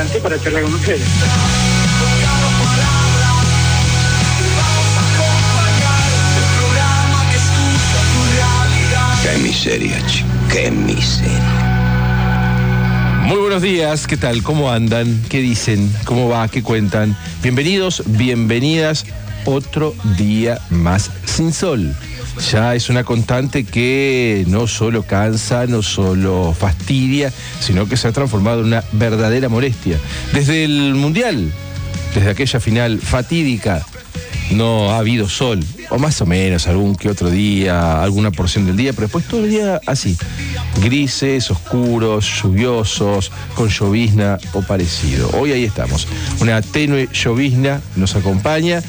levanté para charlar con ustedes. Qué miseria, chico, qué miseria. Muy buenos días, ¿qué tal? ¿Cómo andan? ¿Qué dicen? ¿Cómo va? ¿Qué cuentan? Bienvenidos, bienvenidas. Otro día más sin sol. Ya es una constante que no solo cansa, no solo fastidia, sino que se ha transformado en una verdadera molestia. Desde el Mundial, desde aquella final fatídica, no ha habido sol, o más o menos algún que otro día, alguna porción del día, pero después todo el día así, grises, oscuros, lluviosos, con llovizna o parecido. Hoy ahí estamos, una tenue llovizna nos acompaña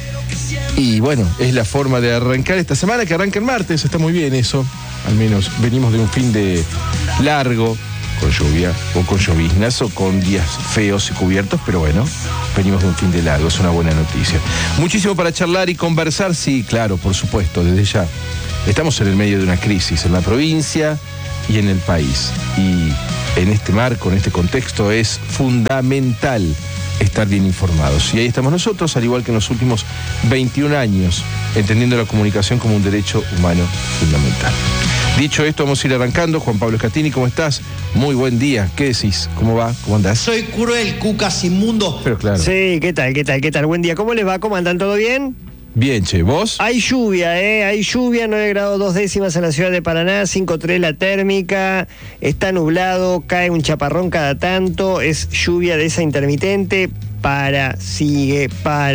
y bueno, es la forma de arrancar esta semana, que arranca el martes, está muy bien eso, al menos venimos de un fin de largo, con lluvia o con lloviznas o con días feos y cubiertos, pero bueno, venimos de un fin de largo, es una buena noticia. Muchísimo para charlar y conversar, sí, claro, por supuesto, desde ya. Estamos en el medio de una crisis en la provincia y en el país. Y en este marco, en este contexto, es fundamental estar bien informados. Y ahí estamos nosotros, al igual que en los últimos 21 años, entendiendo la comunicación como un derecho humano fundamental. Dicho esto, vamos a ir arrancando. Juan Pablo Scatini, ¿cómo estás? Muy buen día. ¿Qué decís? ¿Cómo va? ¿Cómo andás? Soy cruel, cucas inmundo. Pero claro. Sí, ¿qué tal? Buen día. ¿Cómo les va? ¿Cómo andan? ¿Todo bien? Bien, che, ¿vos? Hay lluvia, hay lluvia, 9 grados 2 décimas en la ciudad de Paraná, 5,3 la térmica, está nublado, cae un chaparrón cada tanto, es lluvia de esa intermitente, sigue,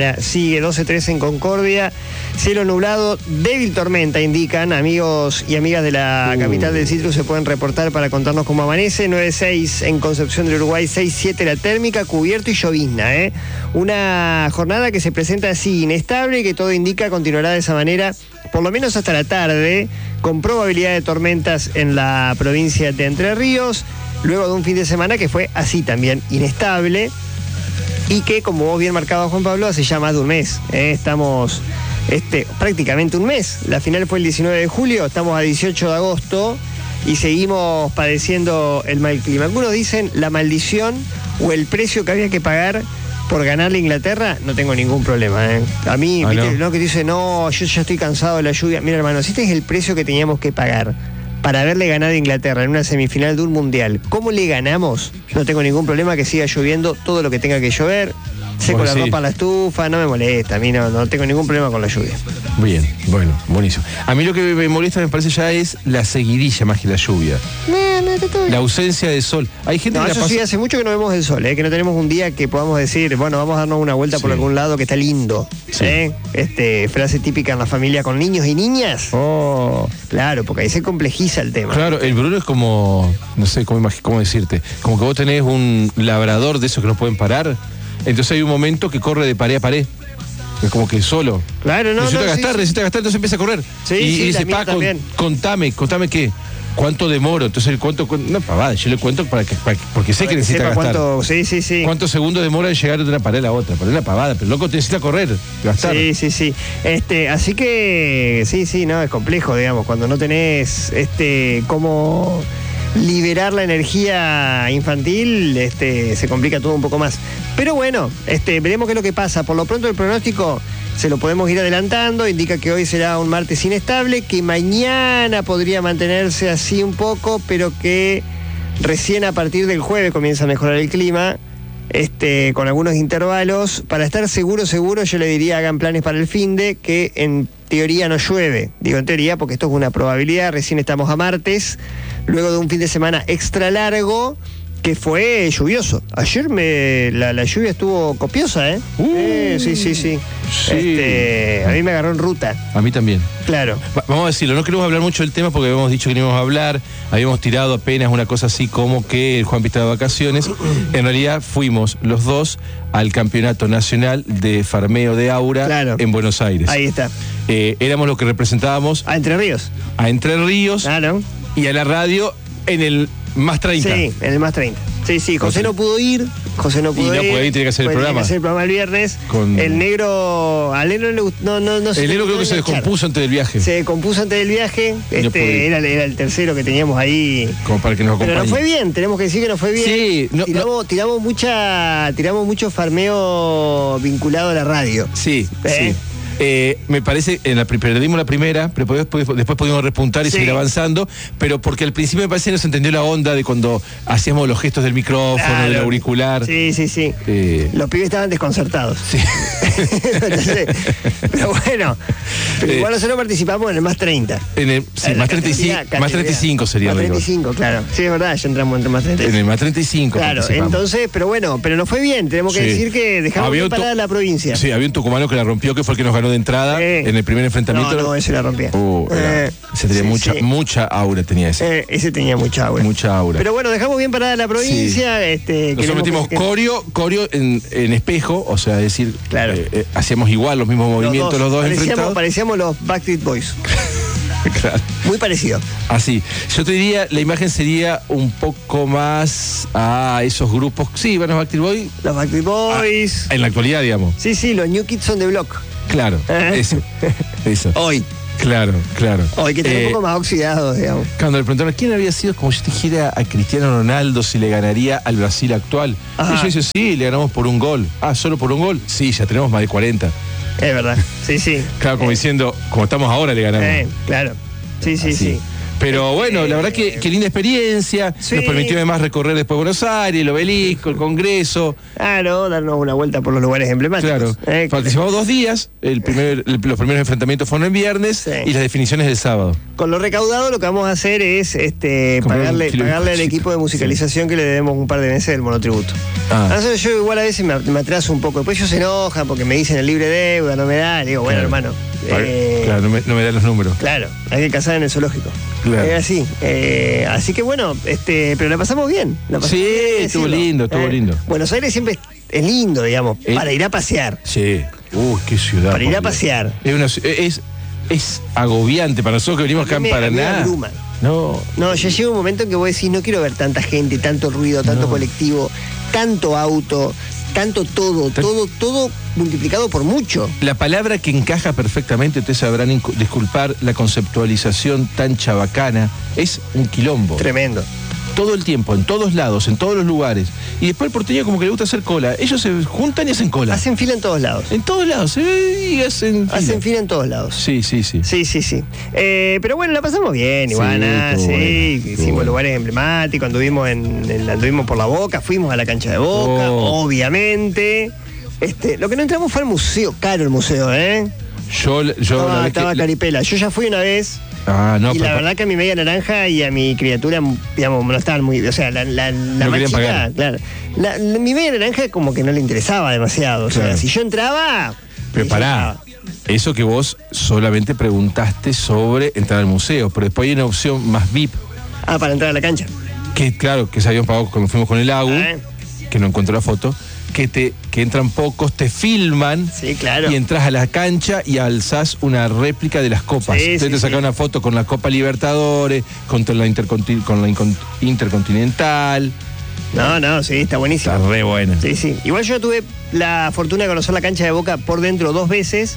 12,3 en Concordia, cielo nublado, débil tormenta, indican, amigos y amigas de la capital del Citrus se pueden reportar para contarnos cómo amanece, 9,6 en Concepción del Uruguay, 6,7 la térmica, cubierto y llovizna, una jornada que se presenta así, inestable, y que todo indica continuará de esa manera, por lo menos hasta la tarde, con probabilidad de tormentas en la provincia de Entre Ríos, luego de un fin de semana que fue así también, inestable, y que, como vos bien marcabas, Juan Pablo, hace ya más de un mes. Estamos prácticamente un mes. La final fue el 19 de julio, estamos a 18 de agosto y seguimos padeciendo el mal clima. Algunos dicen la maldición o el precio que había que pagar por ganarle a Inglaterra, no tengo ningún problema. A mí, ¿viste? No, que dice, no, yo ya estoy cansado de la lluvia. Mira, hermano, si este es el precio que teníamos que pagar para haberle ganado a Inglaterra en una semifinal de un mundial, ¿cómo le ganamos? Yo no tengo ningún problema que siga lloviendo todo lo que tenga que llover, seco la ropa a la estufa, no me molesta, a mí no tengo ningún problema con la lluvia. Bien, bueno, buenísimo. A mí lo que me molesta, me parece ya, es la seguidilla más que la lluvia. La ausencia de sol. Hay gente que eso sí, hace mucho que no vemos el sol, que no tenemos un día que podamos decir, bueno, vamos a darnos una vuelta por algún lado que está lindo. Sí. Frase típica en la familia con niños y niñas. Claro, porque ahí se complejiza el tema. Claro, el Bruno es como, no sé cómo decirte, como que vos tenés un labrador de esos que no pueden parar, entonces hay un momento que corre de pared a pared. Es como que solo. Claro, necesita gastar, entonces empieza a correr. Sí, y dice, contame qué. ¿Cuánto demoro? Entonces el cuento, no pavada, yo le cuento porque sé que necesita gastar. Sí. ¿Cuántos segundos demora en llegar de una pared a la otra? Para una pavada, pero loco, te necesita correr, gastar. Sí. Así que, no, es complejo, digamos, cuando no tenés cómo liberar la energía infantil, se complica todo un poco más. Pero bueno, veremos qué es lo que pasa. Por lo pronto el pronóstico se lo podemos ir adelantando, indica que hoy será un martes inestable, que mañana podría mantenerse así un poco, pero que recién a partir del jueves comienza a mejorar el clima, con algunos intervalos. Para estar seguro, yo le diría hagan planes para el finde, que en teoría no llueve. Digo en teoría porque esto es una probabilidad, recién estamos a martes, luego de un fin de semana extra largo, que fue lluvioso. Ayer la lluvia estuvo copiosa, Sí. A mí me agarró en ruta. A mí también. Claro. Vamos a decirlo, no queremos hablar mucho del tema porque habíamos dicho que no íbamos a hablar, habíamos tirado apenas una cosa así como que el Juan está de vacaciones. En realidad fuimos los dos al Campeonato Nacional de Farmeo de Aura en Buenos Aires. Ahí está. Éramos los que representábamos a Entre Ríos. A Entre Ríos. Claro. Y a la radio en el Más 30. Sí, en el Más 30. Sí, José no pudo ir. Y no puede ir, tiene que hacer el programa. Tiene que hacer el programa el viernes. Con- El negro, al negro no le gustó, no sé. El negro creo que se descompuso antes del viaje. Se descompuso antes del viaje. No puede ir. Era el tercero que teníamos ahí. Como para que nos acompañe. Pero nos fue bien, tenemos que decir que nos fue bien. Sí, tiramos mucho farmeo vinculado a la radio. Sí, sí. Me parece, perdimos la primera, pero después pudimos repuntar y seguir avanzando, pero porque al principio me parece que no se entendió la onda de cuando hacíamos los gestos del micrófono, del auricular. Sí. Los pibes estaban desconcertados. Sí. Entonces, pero bueno, igual nosotros participamos en el más 30. Más 35, más 35 sería. Más 35, claro. Sí, es verdad, ya entramos entre más 35. En el más 35. Claro, entonces, pero nos fue bien. Tenemos que decir que dejamos bien parada la provincia. Sí, había un tucumano que la rompió, que fue el que nos ganó de entrada en el primer enfrentamiento. No, ese la rompía. Ese tenía mucha aura, tenía ese. Ese tenía mucha aura. Mucha aura. Pero bueno, dejamos bien parada la provincia. Nosotros metimos corio en espejo, o sea, es decir, claro. Hacíamos igual los mismos movimientos, los dos enfrentados. Parecíamos los Backstreet Boys. Claro. Muy parecido. Así. Yo te diría, la imagen sería un poco más a esos grupos. Sí, van los Backstreet Boys. Los Backstreet Boys. En la actualidad, digamos. Sí, los New Kids on the Block. Claro, eso. Hoy. Claro. Hoy que está un poco más oxidado, digamos. Cuando le preguntaron quién había sido, como si te dijera a Cristiano Ronaldo si le ganaría al Brasil actual. Ellos dicen, sí, le ganamos por un gol. ¿Solo por un gol? Sí, ya tenemos más de 40. Es verdad, sí. Claro, como diciendo, como estamos ahora, le ganamos. Claro, sí. Pero bueno, la verdad que linda experiencia. Sí. Nos permitió además recorrer después Buenos Aires, el Obelisco, el Congreso. Claro, darnos una vuelta por los lugares emblemáticos. Claro. Participamos 2 días. Los primeros enfrentamientos fueron el viernes y las definiciones del sábado. Con lo recaudado lo que vamos a hacer es pagarle al equipo de musicalización que le debemos un par de meses del monotributo. Entonces yo igual a veces me atraso un poco. Después ellos se enojan porque me dicen el libre deuda, no me da. Le digo, bueno, hermano. Claro, no me da los números. Claro, hay que casar en el zoológico. Claro. Es así. Así que bueno, pero la pasamos bien. Estuvo lindo. Buenos Aires siempre es lindo, digamos, para ir a pasear. Sí. Qué ciudad. Para ir a pasear. Es agobiante para nosotros que venimos acá en Paraná. No, ya llega un momento en que vos decís, no quiero ver tanta gente, tanto ruido, tanto colectivo, tanto auto, tanto todo multiplicado por mucho. La palabra que encaja perfectamente, ustedes sabrán disculpar la conceptualización tan chabacana, es un quilombo. Tremendo. Todo el tiempo, en todos lados, en todos los lugares. Y después el porteño como que le gusta hacer cola. Ellos se juntan y hacen cola. Hacen fila en todos lados. En todos lados, y hacen fila. Hacen fila en todos lados. Sí. Sí. Pero bueno, la pasamos bien, Ivana. Hicimos lugares emblemáticos, anduvimos por la Boca, fuimos a la cancha de Boca, obviamente. Lo que no entramos fue al museo, caro el museo, Estaba caripela. Yo ya fui una vez. La verdad que a mi media naranja y a mi criatura, digamos, no estaban muy... O sea, la no más chica, pagar. claro. Mi media naranja como que no le interesaba demasiado. O sea, si yo entraba... Pero pará, eso que vos solamente preguntaste sobre entrar al museo, pero después hay una opción más VIP. Para entrar a la cancha. Que claro, que se habían pagado cuando fuimos con el AGU, que no encontró la foto. Que entran pocos, te filman y entras a la cancha y alzás una réplica de las copas. Entonces te sacás una foto con la Copa Libertadores, con la Intercontinental. Sí, está buenísimo. Está re buena. Sí. Igual yo tuve la fortuna de conocer la cancha de Boca por dentro 2 veces.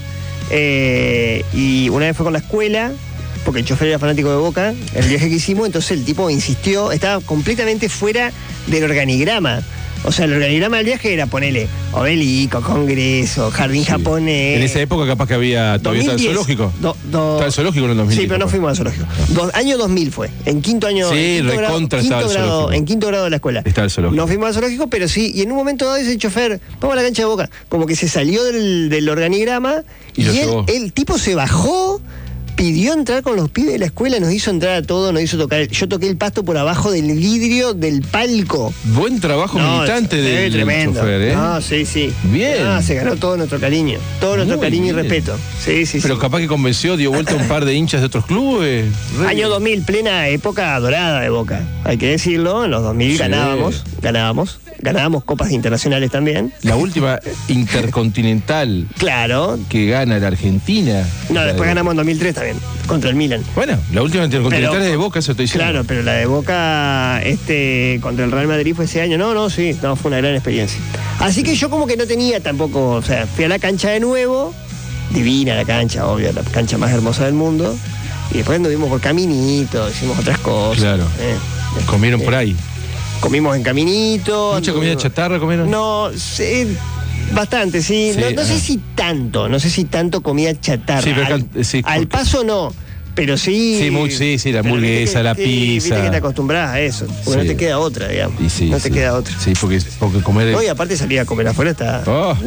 Y una vez fue con la escuela, porque el chofer era fanático de Boca, el viaje que hicimos, entonces el tipo insistió, estaba completamente fuera del organigrama. O sea, el organigrama del viaje era ponerle Obelisco, Congreso, Jardín Japonés. En esa época capaz que había todavía 2010, estaba el zoológico. Estaba el zoológico en el 2000. Sí, pero no fuimos al zoológico. Año 2000 fue. En quinto año. Sí, recontra estaba el zoológico. En quinto grado de la escuela. Estaba el zoológico. No fuimos al zoológico, pero sí. Y en un momento dado dice el chofer, vamos a la cancha de Boca. Como que se salió del organigrama y el tipo se bajó. Pidió entrar con los pibes de la escuela, nos hizo entrar a todos, nos hizo tocar. Yo toqué el pasto por abajo del vidrio del palco. Buen trabajo militante del chofer, Sí. Bien. Se ganó todo nuestro cariño. Todo nuestro cariño y respeto. Sí. Pero capaz que convenció, dio vuelta a un par de hinchas de otros clubes. Año 2000, plena época dorada de Boca. Hay que decirlo, en los 2000 ganábamos copas internacionales también. La última Intercontinental. Claro. Que gana la Argentina. No, después ganamos en 2003 también. contra el Milan. Bueno, la última intercontinental es de Boca, eso estoy diciendo. Claro, pero la de Boca contra el Real Madrid fue ese año. No, fue una gran experiencia. Así que yo como que no tenía tampoco, o sea, fui a la cancha de nuevo, divina la cancha, obvio, la cancha más hermosa del mundo, y después anduvimos por Caminito, hicimos otras cosas. Claro. ¿Comieron por ahí? Comimos en Caminito. ¿Mucha comida chatarra comieron? No, sí, bastante, sí. No sé si tanto comida chatarra. Sí, pero al paso no. Pero sí. Sí, la hamburguesa, la pizza. Viste que te acostumbras a eso. Porque no te queda otra, digamos. No te queda otra. Sí, porque comer. No, y aparte salir a comer afuera está.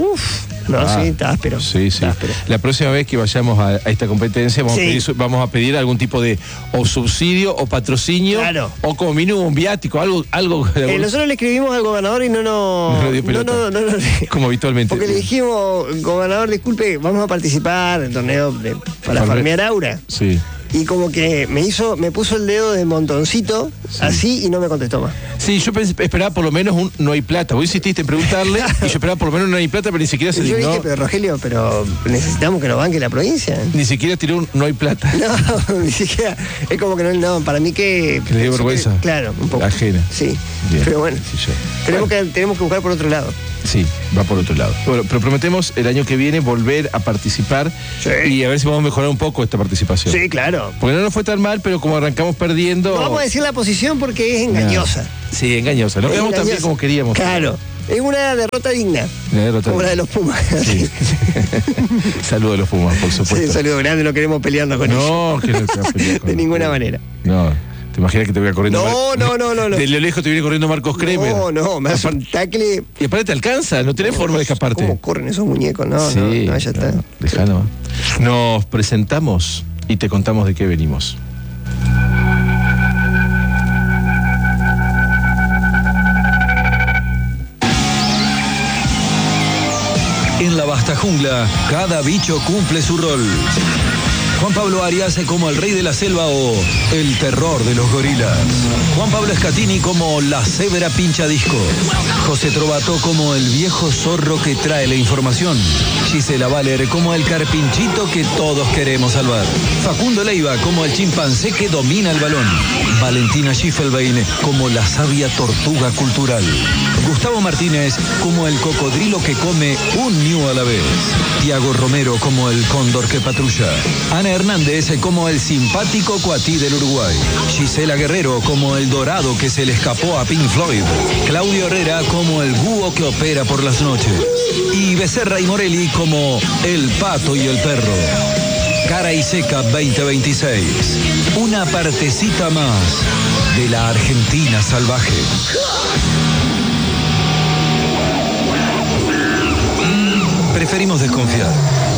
Está áspero. Sí. Está áspero. La próxima vez que vayamos a esta competencia vamos a pedir algún tipo de o subsidio o patrocinio. Claro. O como mínimo un viático, algo. Nosotros le escribimos al gobernador y no dio pelota. Como habitualmente. Porque le dijimos, gobernador, disculpe, vamos a participar en el torneo para farmear aura. Sí. Y como que me puso el dedo de montoncito, así, y no me contestó más. Sí, yo esperaba por lo menos un no hay plata. Vos insististe en preguntarle y yo esperaba por lo menos un no hay plata, pero ni siquiera se dignó. Yo dije, pero Rogelio, necesitamos que nos banque la provincia. Ni siquiera tiró un no hay plata. No, ni siquiera. Es como que no, para mí que le dio vergüenza. Claro, un poco. Ajena. Sí. Bien. Pero bueno, tenemos que buscar por otro lado. Sí, va por otro lado. Bueno, pero prometemos el año que viene volver a participar y a ver si vamos a mejorar un poco esta participación. Sí, claro. Porque no nos fue tan mal, pero como arrancamos perdiendo... No vamos a decir la posición porque es engañosa. Sí, engañosa. No quedamos tan bien como queríamos. Claro. Es una derrota digna. Como la de los Pumas. Sí. Saludo a los Pumas, por supuesto. Sí, saludo grande, no queremos pelearnos con ellos. No, que no te vas a pelear con de ninguna manera. No. ¿Te imaginas que te voy a corriendo? No. De lo lejos te viene corriendo Marcos Kremer. No, me hace un tacle. Y aparte te alcanza, no tenés forma de escaparte. ¿Cómo corren esos muñecos? No, ya está. Dejalo. Nos presentamos y te contamos de qué venimos. En la vasta jungla, cada bicho cumple su rol. Juan Pablo Arias como el rey de la selva o el terror de los gorilas. Juan Pablo Scatini como la cebra pinchadisco. José Trovato como el viejo zorro que trae la información. Gisela Valer como el carpinchito que todos queremos salvar. Facundo Leiva como el chimpancé que domina el balón. Valentina Schiffelbein como la sabia tortuga cultural. Gustavo Martínez como el cocodrilo que come un ñu a la vez. Tiago Romero como el cóndor que patrulla. Ana Hernández como el simpático cuatí del Uruguay. Gisela Guerrero como el dorado que se le escapó a Pink Floyd. Claudio Herrera como el búho que opera por las noches. Y Becerra y Morelli como el pato y el perro. Cara y Seca 2026. Una partecita más de la Argentina salvaje. Preferimos desconfiar.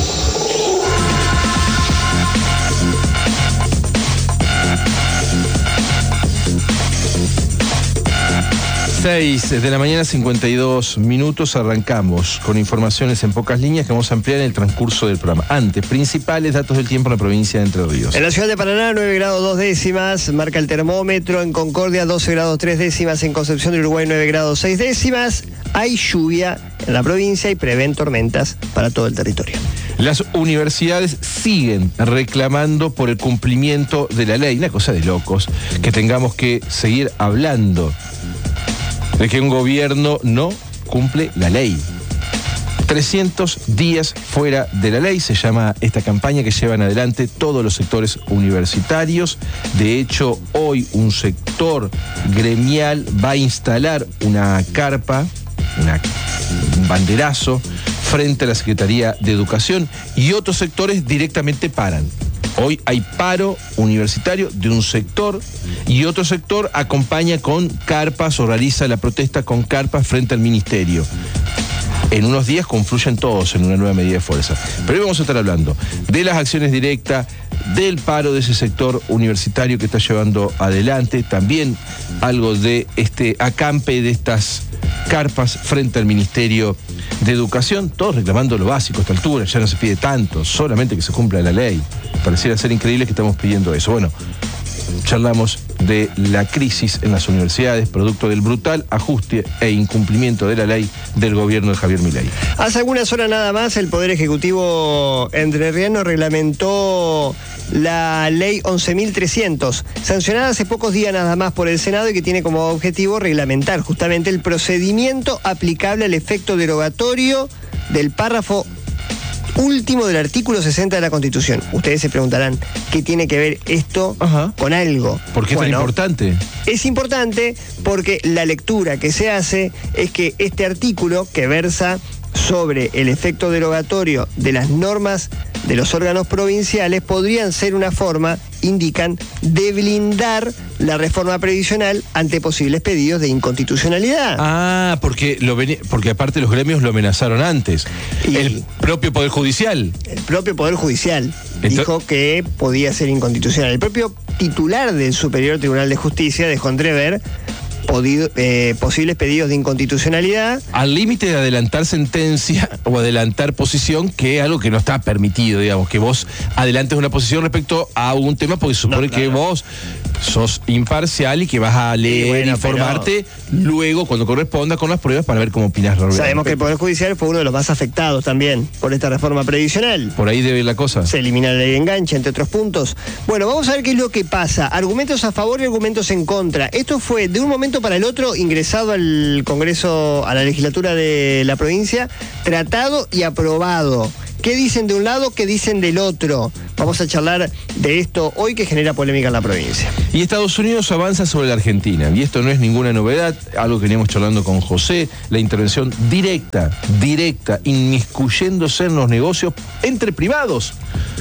De la mañana, 52 minutos, arrancamos con informaciones en pocas líneas que vamos a ampliar en el transcurso del programa. Antes, principales datos del tiempo en la provincia de Entre Ríos. En la ciudad de Paraná, 9 grados 2 décimas, marca el termómetro. En Concordia, 12 grados 3 décimas. En Concepción del Uruguay, 9 grados 6 décimas. Hay lluvia en la provincia y prevén tormentas para todo el territorio. Las universidades siguen reclamando por el cumplimiento de la ley. Una cosa de locos, que tengamos que seguir hablando de que un gobierno no cumple la ley. 300 días fuera de la ley se llama esta campaña que llevan adelante todos los sectores universitarios. De hecho, hoy un sector gremial va a instalar una carpa, un banderazo frente a la Secretaría de Educación y otros sectores directamente paran. Hoy hay paro universitario de un sector y otro sector acompaña con carpas o realiza la protesta con carpas frente al ministerio. En unos días confluyen todos en una nueva medida de fuerza. Pero hoy vamos a estar hablando de las acciones directas, del paro de ese sector universitario que está llevando adelante, también algo de este acampe de estas carpas frente al Ministerio de Educación, todos reclamando lo básico a esta altura, ya no se pide tanto, solamente que se cumpla la ley. Pareciera ser increíble que estamos pidiendo eso. Bueno, charlamos de la crisis en las universidades, producto del brutal ajuste e incumplimiento de la ley del gobierno de Javier Milei. Hace algunas horas nada más el Poder Ejecutivo entrerriano reglamentó la ley 11.300, sancionada hace pocos días nada más por el Senado y que tiene como objetivo reglamentar justamente el procedimiento aplicable al efecto derogatorio del párrafo último del artículo 60 de la Constitución. Ustedes se preguntarán, ¿qué tiene que ver esto con algo? ¿Por qué es tan importante? Es importante porque la lectura que se hace es que este artículo que versa sobre el efecto derogatorio de las normas de los órganos provinciales podrían ser una forma, indican, de blindar la reforma previsional ante posibles pedidos de inconstitucionalidad. Ah, porque aparte los gremios lo amenazaron antes. El propio Poder Judicial. El propio Poder Judicial dijo que podía ser inconstitucional. El propio titular del Superior Tribunal de Justicia dejó entrever posibles pedidos de inconstitucionalidad. Al límite de adelantar sentencia o adelantar posición, que es algo que no está permitido, digamos, que vos adelantes una posición respecto a un tema, porque supone que vos sos imparcial y que vas a leer, informarte luego, cuando corresponda, con las pruebas para ver cómo opinas. Sabemos que el Poder Judicial fue uno de los más afectados también por esta reforma previsional. Por ahí debe ir la cosa. Se elimina la ley de enganche, entre otros puntos. Bueno, vamos a ver qué es lo que pasa. Argumentos a favor y argumentos en contra. Esto fue de un momento para el otro ingresado al Congreso, a la legislatura de la provincia, tratado y aprobado. ¿Qué dicen de un lado? ¿Qué dicen del otro? Vamos a charlar de esto hoy, que genera polémica en la provincia. Y Estados Unidos avanza sobre la Argentina, y esto no es ninguna novedad, algo que veníamos charlando con José, la intervención directa, inmiscuyéndose en los negocios entre privados.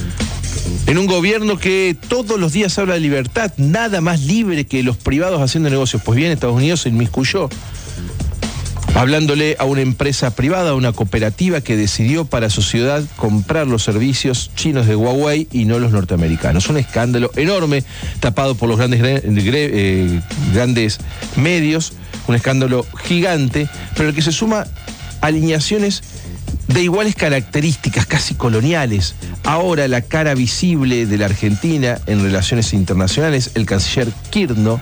En un gobierno que todos los días habla de libertad, nada más libre que los privados haciendo negocios. Pues bien, Estados Unidos se inmiscuyó, hablándole a una empresa privada, a una cooperativa que decidió para su ciudad comprar los servicios chinos de Huawei y no los norteamericanos. Un escándalo enorme, tapado por los grandes medios, un escándalo gigante, pero el que se suma alineaciones de iguales características, casi coloniales. Ahora la cara visible de la Argentina en relaciones internacionales, el canciller Kirchner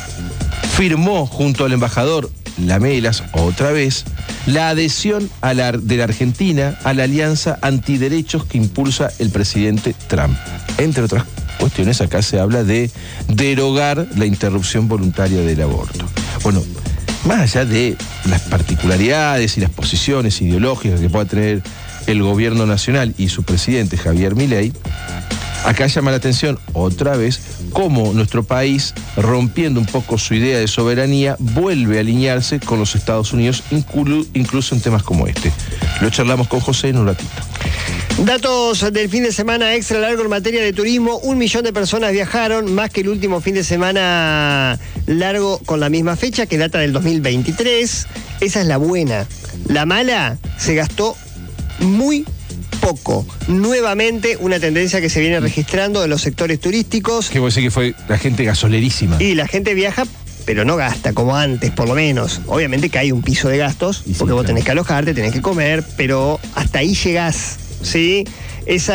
firmó junto al embajador Lamelas, otra vez, la adhesión de la Argentina a la alianza antiderechos que impulsa el presidente Trump. Entre otras cuestiones, acá se habla de derogar la interrupción voluntaria del aborto. Bueno, más allá de las particularidades y las posiciones ideológicas que pueda tener el gobierno nacional y su presidente Javier Milei, acá llama la atención otra vez cómo nuestro país, rompiendo un poco su idea de soberanía, vuelve a alinearse con los Estados Unidos, incluso en temas como este. Lo charlamos con José en un ratito. Datos del fin de semana extra largo en materia de turismo. 1 millón de personas viajaron, más que el último fin de semana largo con la misma fecha, que data del 2023. Esa es la buena. La mala, se gastó muy poco. Nuevamente una tendencia que se viene registrando en los sectores turísticos. Que vos decís que fue la gente gasolerísima. Y la gente viaja, pero no gasta como antes, por lo menos. Obviamente que hay un piso de gastos, porque vos tenés que alojarte, tenés que comer, pero hasta ahí llegás, ¿sí? Ese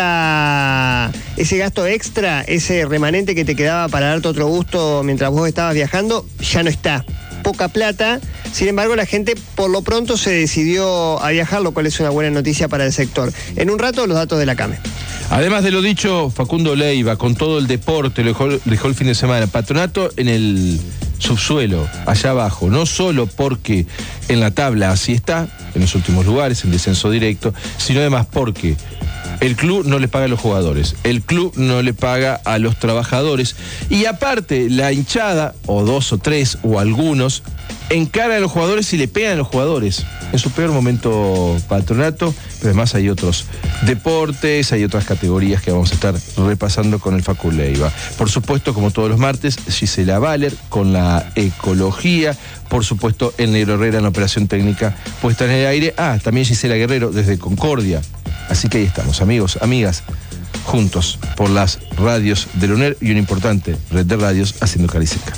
gasto extra, ese remanente que te quedaba para darte otro gusto mientras vos estabas viajando, ya no está. Poca plata. Sin embargo, la gente por lo pronto se decidió a viajar, lo cual es una buena noticia para el sector. En un rato, los datos de la CAME. Además de lo dicho, Facundo Leiva, con todo el deporte, lo dejó el fin de semana. Patronato en el subsuelo, allá abajo, no solo porque en la tabla así está, en los últimos lugares, en descenso directo, sino además porque el club no le paga a los jugadores, el club no le paga a los trabajadores, y aparte la hinchada, o dos o tres, o algunos, encara a los jugadores y le pegan a los jugadores. En su peor momento Patronato, pero además hay otros deportes, hay otras categorías que vamos a estar repasando con el Facu Leiva. Por supuesto, como todos los martes, Gisela Valer con la ecología. Por supuesto, el Negro Herrera en la operación técnica puesta en el aire. También Gisela Guerrero desde Concordia. Así que ahí estamos, amigos, amigas, juntos por las radios de la UNER y una importante red de radios haciendo Cariseca.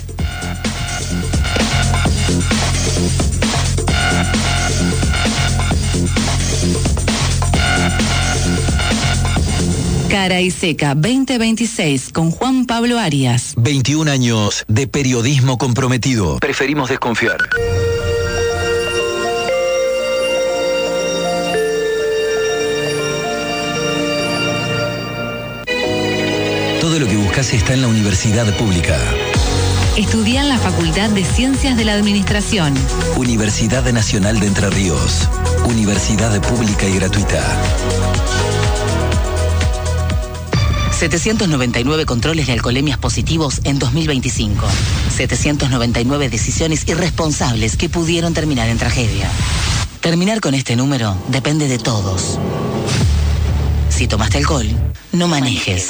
Cara y Seca 2026 con Juan Pablo Arias. 21 años de periodismo comprometido. Preferimos desconfiar. Todo lo que buscas está en la universidad pública. Estudia en la Facultad de Ciencias de la Administración. Universidad Nacional de Entre Ríos. Universidad pública y gratuita. 799 controles de alcoholemias positivos en 2025. 799 decisiones irresponsables que pudieron terminar en tragedia. Terminar con este número depende de todos. Si tomaste alcohol, no manejes.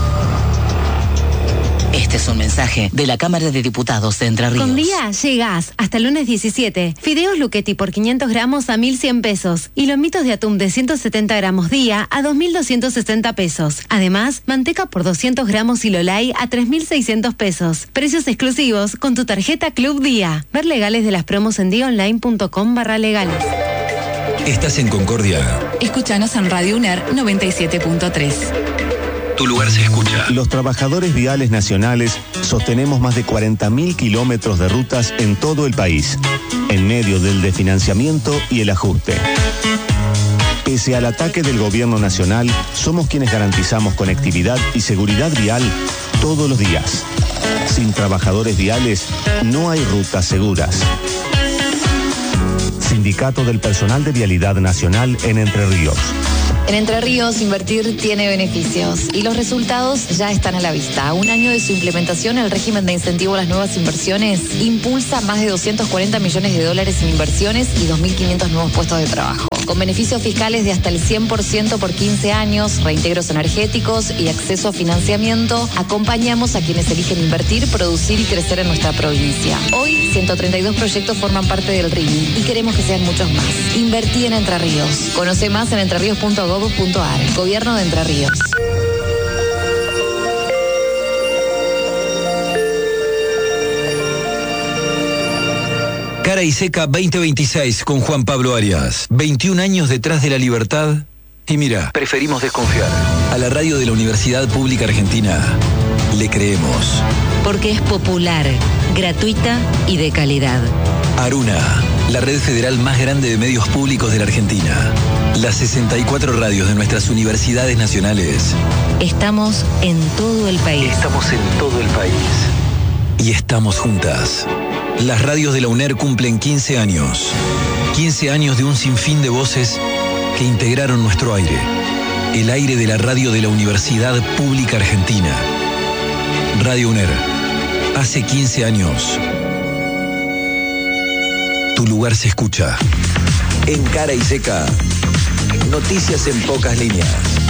Este es un mensaje de la Cámara de Diputados de Entre Ríos. Con Día llegás hasta el lunes 17. Fideos Luchetti por 500 gramos a 1.100 pesos. Y lomitos de atún de 170 gramos día a 2.260 pesos. Además, manteca por 200 gramos y Lolay a 3.600 pesos. Precios exclusivos con tu tarjeta Club Día. Ver legales de las promos en diaonline.com/legales. ¿Estás en Concordia? Escúchanos en Radio UNER 97.3. Tu lugar se escucha. Los trabajadores viales nacionales sostenemos más de 40.000 kilómetros de rutas en todo el país, en medio del desfinanciamiento y el ajuste. Pese al ataque del gobierno nacional, somos quienes garantizamos conectividad y seguridad vial todos los días. Sin trabajadores viales, no hay rutas seguras. Sindicato del Personal de Vialidad Nacional en Entre Ríos. En Entre Ríos, invertir tiene beneficios y los resultados ya están a la vista. A un año de su implementación, el régimen de incentivo a las nuevas inversiones impulsa más de 240 millones de dólares en inversiones y 2.500 nuevos puestos de trabajo. Con beneficios fiscales de hasta el 100% por 15 años, reintegros energéticos y acceso a financiamiento, acompañamos a quienes eligen invertir, producir y crecer en nuestra provincia. Hoy, 132 proyectos forman parte del RIM y queremos que sean muchos más. Invertí en Entre Ríos. Conoce más en entreríos.gov.ar. Gobierno de Entre Ríos. Cara y Seca 2026 con Juan Pablo Arias. 21 años detrás de la libertad. Y mira, preferimos desconfiar. A la radio de la Universidad Pública Argentina le creemos. Porque es popular, gratuita y de calidad. Aruna, la red federal más grande de medios públicos de la Argentina. Las 64 radios de nuestras universidades nacionales. Estamos en todo el país. Estamos en todo el país. Y estamos juntas. Las radios de la UNER cumplen 15 años. 15 años de un sinfín de voces que integraron nuestro aire. El aire de la radio de la Universidad Pública Argentina. Radio UNER. Hace 15 años. Tu lugar se escucha. En Cara y Seca. Noticias en pocas líneas.